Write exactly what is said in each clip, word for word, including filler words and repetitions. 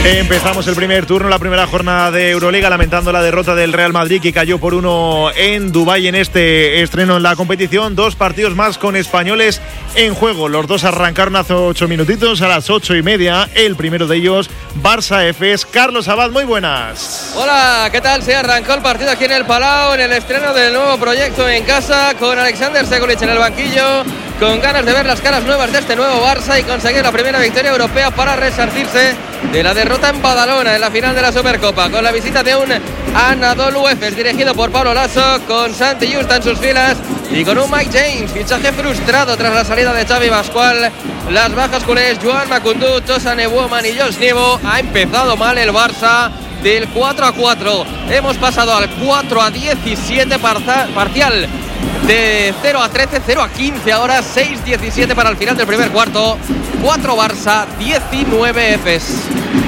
Empezamos el primer turno, la primera jornada de Euroliga, lamentando la derrota del Real Madrid, que cayó por uno en Dubái en este estreno en la competición. Dos partidos más con españoles en juego. Los dos arrancaron hace ocho minutitos, a las ocho y media. El primero de ellos, Barça Efes. Carlos Abad, muy buenas. Hola, ¿qué tal? Se arrancó el partido aquí en el Palau, en el estreno del nuevo proyecto en casa, con Alexander Sekulic en el banquillo, con ganas de ver las caras nuevas de este nuevo Barça y conseguir la primera victoria europea para resarcirse de la derrota en Badalona en la final de la Supercopa, con la visita de un Anadolu Efes dirigido por Pablo Lasso, con Santi Justa en sus filas y con un Mike James, fichaje frustrado tras la salida de Xavi Pascual. Las bajas culés, Joan Macundú, Tosane Woman y Josh Niebo. Ha empezado mal el Barça. Del cuatro a cuatro hemos pasado al cuatro a diecisiete parcial, de cero a trece, cero a quince ahora, seis diecisiete para el final del primer cuarto. Cuatro Barça, diecinueve Efes.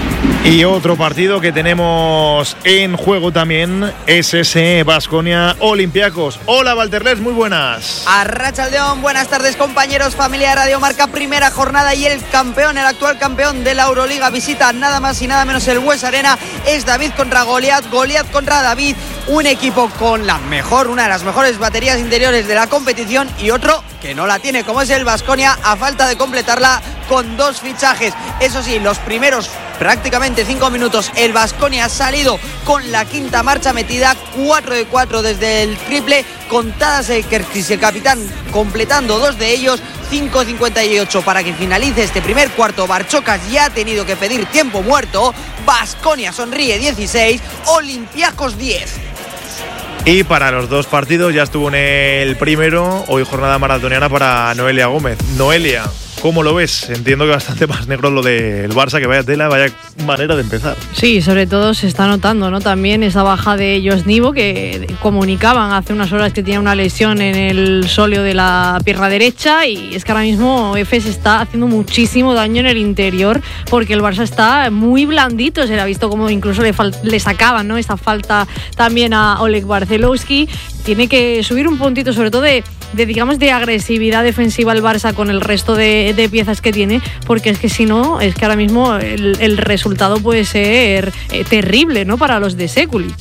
Y otro partido que tenemos en juego también es ese Baskonia Olympiacos. Hola Valterles, muy buenas. Arratsaldeon, buenas tardes compañeros, familia Radio Marca, primera jornada y el campeón, el actual campeón de la Euroliga visita nada más y nada menos el Bues Arena. Es David contra Goliat, Goliat contra David, un equipo con la mejor, una de las mejores baterías interiores de la competición y otro que no la tiene, como es el Baskonia, a falta de completarla con dos fichajes. Eso sí, los primeros prácticamente cinco minutos el Baskonia ha salido con la quinta marcha metida, cuatro de cuatro desde el triple, contadas el Kerkis, el capitán, completando dos de ellos. Cinco cincuenta y ocho para que finalice este primer cuarto. Barchocas ya ha tenido que pedir tiempo muerto. Baskonia sonríe dieciséis, Olympiacos diez. Y para los dos partidos ya estuvo en el primero, hoy jornada maratoniana para Noelia Gómez. Noelia, ¿cómo lo ves? Entiendo que bastante más negro lo del Barça, que vaya tela, vaya manera de empezar. Sí, sobre todo se está notando, ¿no? También esa baja de Josh Niebo, que comunicaban hace unas horas que tenía una lesión en el sóleo de la pierna derecha, y es que ahora mismo Efes está haciendo muchísimo daño en el interior, porque el Barça está muy blandito. Se le ha visto como incluso le, fal- le sacaban, ¿no? Esa falta también a Oleg Barcelowski. Tiene que subir un puntito, sobre todo de, de digamos, de agresividad defensiva el Barça con el resto de, de piezas que tiene, porque es que si no, es que ahora mismo el, el resultado puede ser eh, terrible, ¿no? Para los de Sekulic.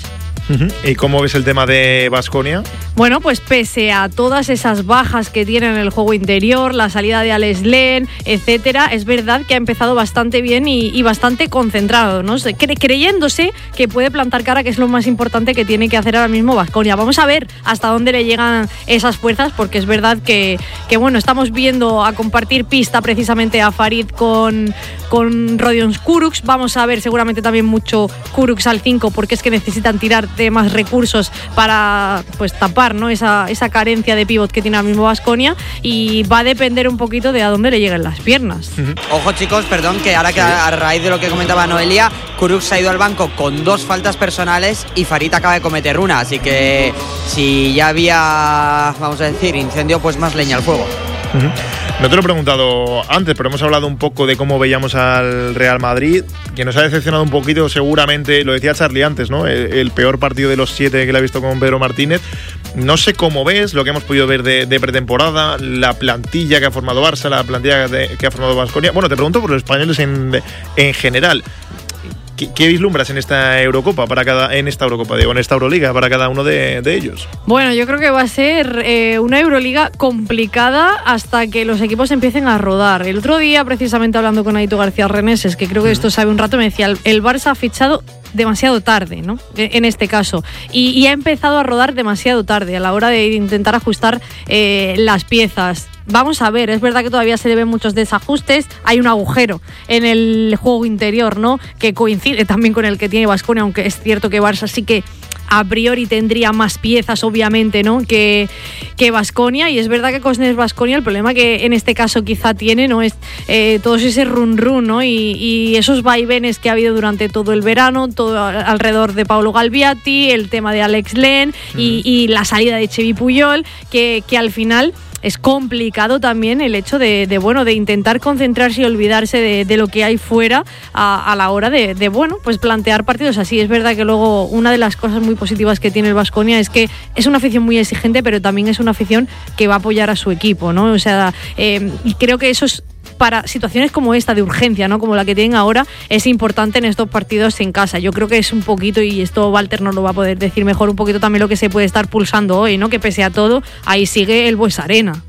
¿Y cómo ves el tema de Baskonia? Bueno, pues pese a todas esas bajas que tiene en el juego interior, la salida de Alex Len, etcétera, es verdad que ha empezado bastante bien y, y bastante concentrado, ¿no? Cre- creyéndose que puede plantar cara, que es lo más importante que tiene que hacer ahora mismo Baskonia. Vamos a ver hasta dónde le llegan esas fuerzas, porque es verdad que, que bueno, estamos viendo a compartir pista precisamente a Farid con, con Rodion Kurucs. Vamos a ver seguramente también mucho Kurucs al cinco, porque es que necesitan tirar de más recursos para pues tapar, ¿no? esa, esa carencia de pívot que tiene ahora mismo Baskonia, y va a depender un poquito de a dónde le lleguen las piernas. Uh-huh. Ojo chicos, perdón, que ahora que a, a raíz de lo que comentaba Noelia, Kurucs ha ido al banco con dos faltas personales y Farid acaba de cometer una, así que si ya había, vamos a decir, incendio, pues más leña al fuego. Uh-huh. No te lo he preguntado antes, pero hemos hablado un poco de cómo veíamos al Real Madrid, que nos ha decepcionado un poquito seguramente, lo decía Charlie antes, ¿no? El, el peor partido de los siete que le ha visto con Pedro Martínez. No sé cómo ves lo que hemos podido ver de, de pretemporada, la plantilla que ha formado Barça, la plantilla de, que ha formado Baskonia. Bueno, te pregunto por los españoles en, en general. ¿Qué, ¿Qué vislumbras en esta Eurocopa para cada, en esta Eurocopa, digo, en esta Euroliga para cada uno de, de ellos? Bueno, yo creo que va a ser eh, una Euroliga complicada hasta que los equipos empiecen a rodar. El otro día, precisamente hablando con Aito García Reneses, que creo que esto sabe un rato, me decía, el, el Barça ha fichado demasiado tarde, ¿no? En este caso, y, y ha empezado a rodar demasiado tarde a la hora de intentar ajustar eh, las piezas. Vamos a ver, es verdad que todavía se le ven muchos desajustes, hay un agujero en el juego interior, ¿no? Que coincide también con el que tiene Baskonia, aunque es cierto que Barça sí que a priori tendría más piezas, obviamente, ¿no? Que que Baskonia, y es verdad que con Baskonia el problema que en este caso quizá tiene, ¿no? Es eh, todo ese run run, ¿no? Y, y esos vaivenes que ha habido durante todo el verano, todo alrededor de Paolo Galbiati, el tema de Alex Len y, y la salida de Xevi Puyol, que, que al final es complicado también el hecho de, de bueno, de intentar concentrarse y olvidarse de, de lo que hay fuera a, a la hora de, de, bueno, pues plantear partidos así. Es verdad que luego una de las cosas muy positivas que tiene el Baskonia es que es una afición muy exigente, pero también es una afición que va a apoyar a su equipo, ¿no? O sea, eh, y creo que eso es para situaciones como esta de urgencia, ¿no? Como la que tienen ahora, es importante en estos partidos en casa. Yo creo que es un poquito, y esto Walter nos lo va a poder decir mejor, un poquito también lo que se puede estar pulsando hoy, ¿no? Que pese a todo, ahí sigue el Buesarena.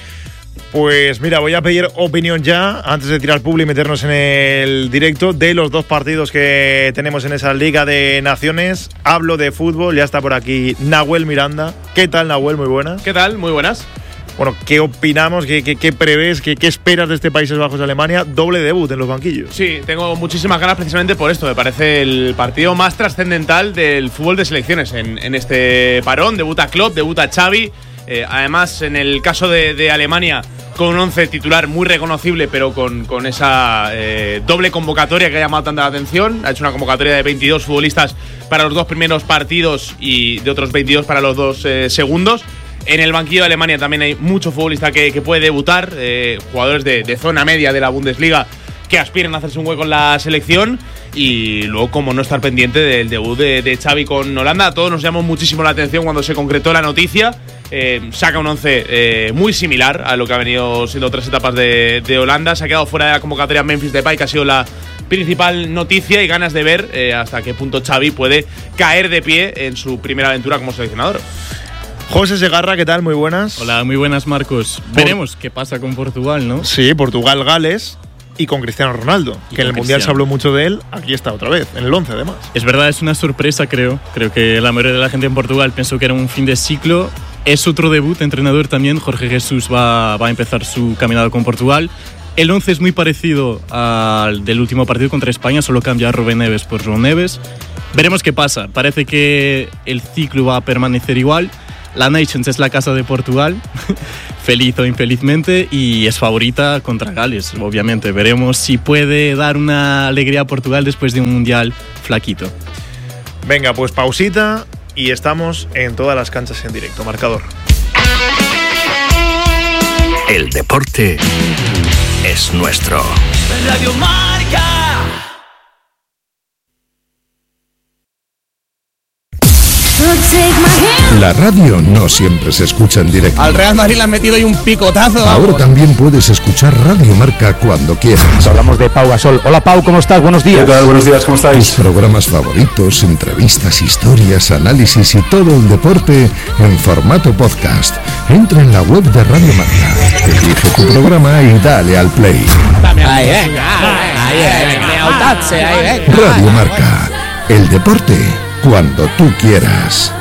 Pues mira, voy a pedir opinión ya, antes de tirar publi y meternos en el directo, de los dos partidos que tenemos en esa Liga de Naciones. Hablo de fútbol, ya está por aquí Nahuel Miranda. ¿Qué tal, Nahuel? Muy buenas. ¿Qué tal? Muy buenas. Bueno, ¿qué opinamos? ¿Qué, qué, qué prevés? ¿Qué, ¿Qué esperas de este Países Bajos de Alemania? Doble debut en los banquillos. Sí, tengo muchísimas ganas precisamente por esto. Me parece el partido más trascendental del fútbol de selecciones en, en este parón. Debuta Klopp, debuta Xavi. Eh, además, en el caso de, de Alemania, con un once titular muy reconocible, pero con, con esa eh, doble convocatoria que ha llamado tanta la atención. Ha hecho una convocatoria de veintidós futbolistas para los dos primeros partidos y de otros veintidós para los dos eh, segundos. En el banquillo de Alemania también hay mucho futbolista que, que puede debutar, eh, jugadores de, de zona media de la Bundesliga que aspiran a hacerse un hueco en la selección. Y luego, como no estar pendiente del debut de, de Xavi con Holanda. A todos nos llamó muchísimo la atención cuando se concretó la noticia. Eh, saca un once eh, muy similar a lo que ha venido siendo otras etapas de, de Holanda. Se ha quedado fuera de la convocatoria Memphis Depay, que ha sido la principal noticia, y ganas de ver eh, hasta qué punto Xavi puede caer de pie en su primera aventura como seleccionador. José Segarra, ¿qué tal? Muy buenas. Hola, muy buenas, Marcos. Por... Veremos qué pasa con Portugal, ¿no? Sí, Portugal-Gales y con Cristiano Ronaldo, y que en el Mundial Cristiano. se habló mucho de él. Aquí está otra vez, en el once además. Es verdad, es una sorpresa, creo. Creo que la mayoría de la gente en Portugal pensó que era un fin de ciclo. Es otro debut, entrenador también. Jorge Jesús va, va a empezar su caminado con Portugal. El once es muy parecido al del último partido contra España, solo cambia a Rubén Neves por João Neves. Veremos qué pasa. Parece que el ciclo va a permanecer igual. La Nations es la casa de Portugal, feliz o infelizmente, y es favorita contra Gales, obviamente. Veremos si puede dar una alegría a Portugal después de un mundial flaquito. Venga, pues pausita y estamos en todas las canchas en directo. Marcador. El deporte es nuestro. Radio Marca. La radio no siempre se escucha en directo. Al Real Madrid le han metido ahí un picotazo. Ahora vamos. también puedes escuchar Radio Marca cuando quieras. Hablamos de Pau Gasol. Hola Pau, ¿cómo estás? Buenos días. ¿Qué tal? Buenos días, ¿cómo estáis? Tus programas favoritos, entrevistas, historias, análisis y todo el deporte en formato podcast. Entra en la web de Radio Marca, elige tu programa y dale al play. Ahí venga, ahí venga, ahí venga. Radio Marca, el deporte cuando tú quieras.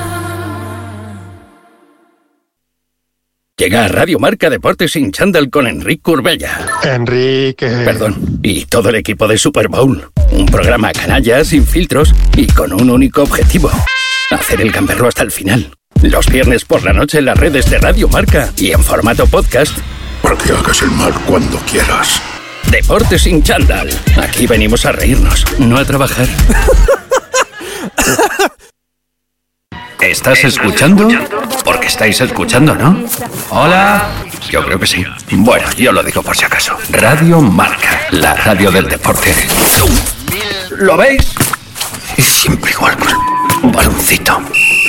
Llega a Radio Marca Deportes sin chándal con Enrique Curbella. Enrique. Perdón, y todo el equipo de Super Bowl. Un programa canalla, sin filtros y con un único objetivo: hacer el gamberro hasta el final. Los viernes por la noche en las redes de Radio Marca y en formato podcast. Para que hagas el mal cuando quieras. Deportes sin chándal. Aquí venimos a reírnos, no a trabajar. ¿Estás escuchando? Porque estáis escuchando, ¿no? Hola. Yo creo que sí. Bueno, yo lo digo por si acaso. Radio Marca, la radio del deporte. ¿Lo veis? Es siempre igual con un baloncito.